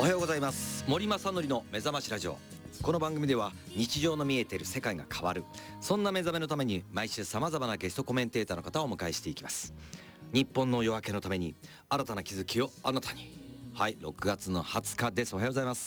はようございます。森正則の目覚ましラジオ。この番組では日常の見えている世界が変わる、そんな目覚めのために毎週さまざまなゲストコメンテーターの方をお迎えしていきます。日本の夜明けのために新たな気づきをあなたに。はい、6月の20日です。おはようございます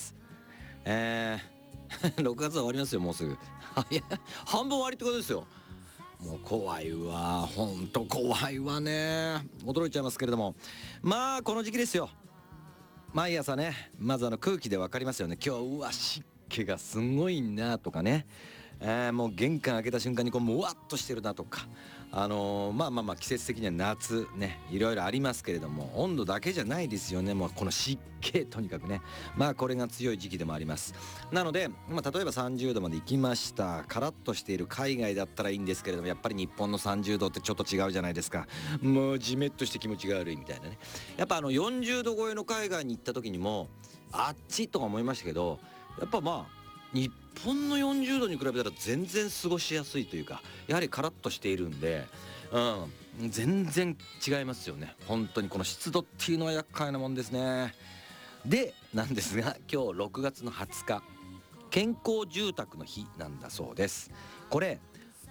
。6月は終わりますよ、もうすぐ。いや、半分終わりってことですよ。もう怖いわ、ほんと怖いわね。驚いちゃいますけれども、まあこの時期ですよ。毎朝ね、まず空気で分かりますよね。今日うわ湿気がすごいなとかね、もう玄関開けた瞬間にこうもわっとしてるなとか、まあ季節的には夏ね、いろいろありますけれども、温度だけじゃないですよね。もうこの湿気、とにかくね、まあこれが強い時期でもあります。なので、例えば30度まで行きました。カラッとしている海外だったらいいんですけれども、やっぱり日本の30度ってちょっと違うじゃないですか。もうジメッとして気持ちが悪いみたいなね。やっぱ40度超えの海外に行った時にもあっちとか思いましたけど、やっぱ日本の40度に比べたら全然過ごしやすいというか、やはりカラッとしているんで、全然違いますよね。本当にこの湿度っていうのは厄介なもんですね。でなんですが、今日6月の20日、健康住宅の日なんだそうです。これ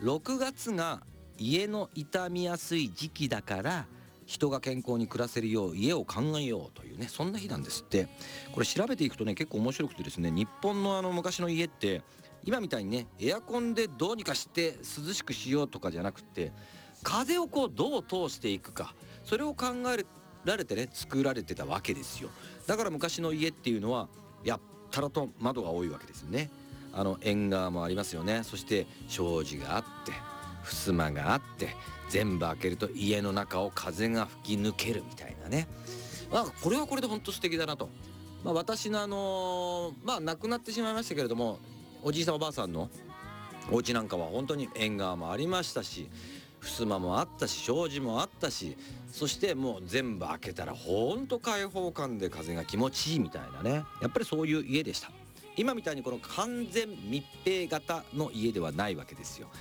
6月が家の傷みやすい時期だから、人が健康に暮らせるよう家を考えようというね、そんな日なんですって。これ調べていくとね、結構面白くてですね、日本の昔の家って今みたいにね、エアコンでどうにかして涼しくしようとかじゃなくって、風をこうどう通していくか、それを考えられてね、作られてたわけですよ。だから昔の家っていうのはやったらと窓が多いわけですよね。縁側もありますよね。そして障子があって、襖があって、全部開けると家の中を風が吹き抜けるみたいなね。これはこれで本当素敵だなと。私の亡くなってしまいましたけれども、おじいさんおばあさんのお家なんかは本当に縁側もありましたし、襖もあったし、障子もあったし、そしてもう全部開けたら本当開放感で風が気持ちいいみたいなね。やっぱりそういう家でした。今みたいにこの完全密閉型の家ではないわけですよ。